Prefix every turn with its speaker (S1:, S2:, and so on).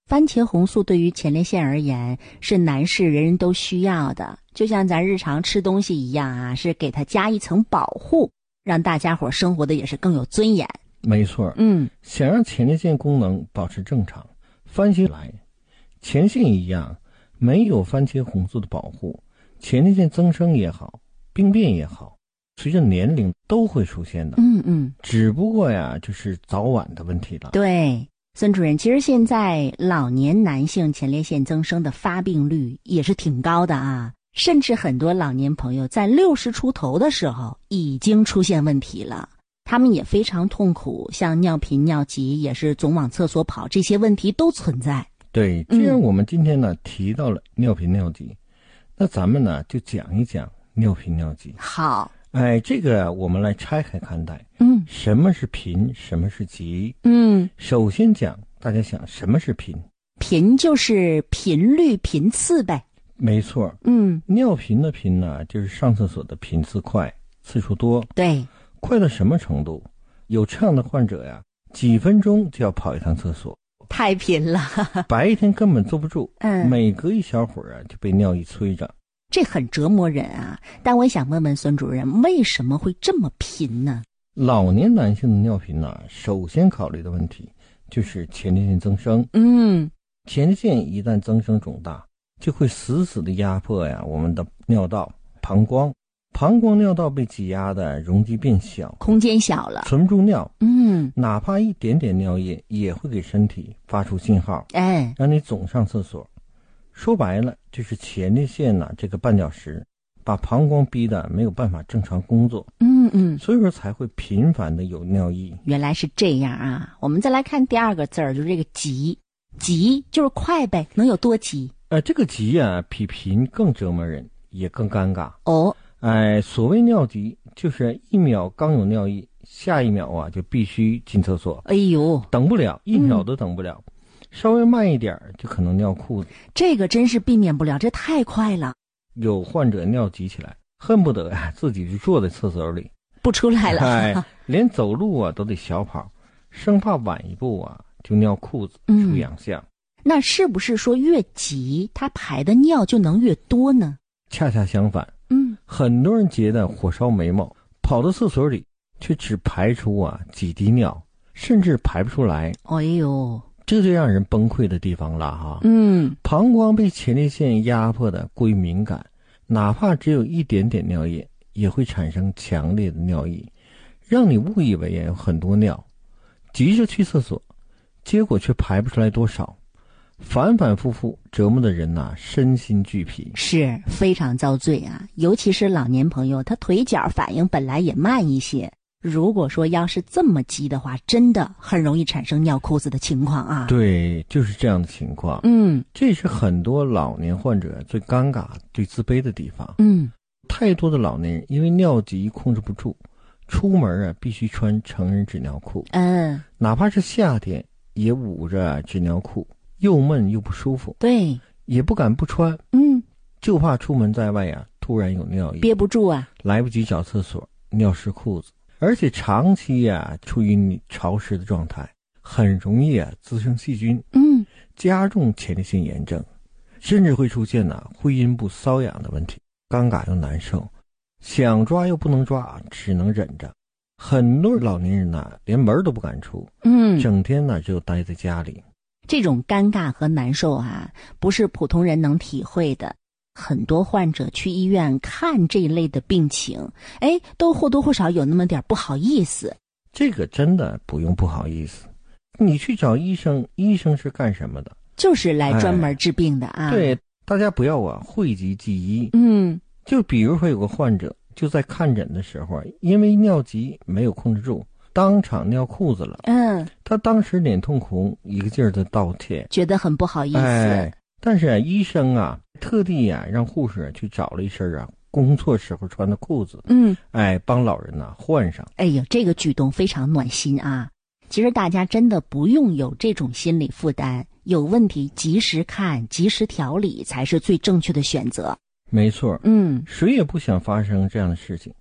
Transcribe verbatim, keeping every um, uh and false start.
S1: 番茄红素对于前列腺而言是男士人人都需要的，就像咱日常吃东西一样啊，是给它加一层保护，让大家伙生活的也是更有尊严。
S2: 没错，
S1: 嗯，
S2: 想让前列腺功能保持正常，番茄来，前线一样，没有番茄红素的保护，前列腺增生也好，病变也好，随着年龄都会出现的。
S1: 嗯嗯，
S2: 只不过呀，就是早晚的问题了。
S1: 对，孙主任，其实现在老年男性前列腺增生的发病率也是挺高的啊，甚至很多老年朋友在六十出头的时候已经出现问题了。他们也非常痛苦，像尿频尿急也是总往厕所跑，这些问题都存在。
S2: 对，既然我们今天呢、嗯、提到了尿频尿急，那咱们呢就讲一讲尿频尿急。
S1: 好，
S2: 哎，这个我们来拆开看待。
S1: 嗯，
S2: 什么是频，什么是急？
S1: 嗯，
S2: 首先讲，大家想什么是频？
S1: 频就是频率频次呗。
S2: 没错。
S1: 嗯，
S2: 尿频的频呢，就是上厕所的频次快，次数多。
S1: 对。
S2: 快到什么程度？有这样的患者呀，几分钟就要跑一趟厕所，
S1: 太频了，
S2: 白天根本坐不住，
S1: 嗯，
S2: 每隔一小会儿啊就被尿意催着，
S1: 这很折磨人啊。但我想问问孙主任，为什么会这么频呢？
S2: 老年男性的尿频呢，首先考虑的问题就是前列腺增生。
S1: 嗯，
S2: 前列腺一旦增生肿大，就会死死的压迫呀我们的尿道、膀胱。膀胱尿道被挤压的容积变小，
S1: 空间小了，
S2: 存不住尿。
S1: 嗯，
S2: 哪怕一点点尿液也会给身体发出信号，
S1: 哎，
S2: 让你总上厕所。说白了，就是前列腺呐、啊、这个绊脚石，把膀胱逼得没有办法正常工作。
S1: 嗯嗯，
S2: 所以说才会频繁的有尿意。
S1: 原来是这样啊！我们再来看第二个字儿，就是这个急，急就是快呗，能有多急？
S2: 呃，这个急啊，比频更折磨人，也更尴尬。
S1: 哦。
S2: 哎，所谓尿急，就是一秒刚有尿意，下一秒啊就必须进厕所。
S1: 哎呦，
S2: 等不了，一秒都等不了，嗯、稍微慢一点就可能尿裤子。
S1: 这个真是避免不了，这太快了。
S2: 有患者尿急起来，恨不得啊自己就坐在厕所里
S1: 不出来了，
S2: 哎，连走路啊都得小跑，生怕晚一步啊就尿裤子出洋相。
S1: 嗯、那是不是说越急，他排的尿就能越多呢？
S2: 恰恰相反。
S1: 嗯，
S2: 很多人觉得火烧眉毛，跑到厕所里却只排出啊几滴尿，甚至排不出来。
S1: 哎呦，
S2: 这就让人崩溃的地方了哈。
S1: 嗯，
S2: 膀胱被前列腺压迫的过于敏感，哪怕只有一点点尿液，也会产生强烈的尿意，让你误以为有很多尿，急着去厕所，结果却排不出来多少。反反复复折磨的人呐、啊，身心俱疲，
S1: 是非常遭罪啊！尤其是老年朋友，他腿脚反应本来也慢一些，如果说要是这么急的话，真的很容易产生尿裤子的情况啊。
S2: 对，就是这样的情况。
S1: 嗯，
S2: 这是很多老年患者最尴尬、最自卑的地方。
S1: 嗯，
S2: 太多的老年人因为尿急控制不住，出门啊必须穿成人纸尿裤。
S1: 嗯，
S2: 哪怕是夏天也捂着纸尿裤。又闷又不舒服，
S1: 对，
S2: 也不敢不穿，
S1: 嗯，
S2: 就怕出门在外呀、啊，突然有尿意，
S1: 憋不住啊，
S2: 来不及找厕所，尿湿裤子，而且长期呀、啊、处于你潮湿的状态，很容易啊滋生细菌，
S1: 嗯，
S2: 加重前列腺炎症，甚至会出现呐、啊、会阴部瘙痒的问题，尴尬又难受，想抓又不能抓，只能忍着。很多老年人呐、啊、连门都不敢出，
S1: 嗯，
S2: 整天呢只有待在家里。
S1: 这种尴尬和难受啊，不是普通人能体会的。很多患者去医院看这一类的病情，哎，都或多或少有那么点不好意思。
S2: 这个真的不用不好意思，你去找医生，医生是干什么的？
S1: 就是来专门治病的啊。
S2: 哎、对，大家不要啊讳疾忌医。
S1: 嗯，
S2: 就比如说有个患者就在看诊的时候，因为尿急没有控制住，当场尿裤子了。
S1: 嗯，
S2: 他当时脸通红，一个劲儿的道歉，
S1: 觉得很不好意思。
S2: 哎，但是啊，医生啊，特地啊让护士去找了一身啊工作时候穿的裤子，
S1: 嗯，
S2: 哎，帮老人呐、啊、换上。
S1: 哎呦，这个举动非常暖心啊！其实大家真的不用有这种心理负担，有问题及时看，及时调理才是最正确的选择。
S2: 没错，
S1: 嗯，
S2: 谁也不想发生这样的事情。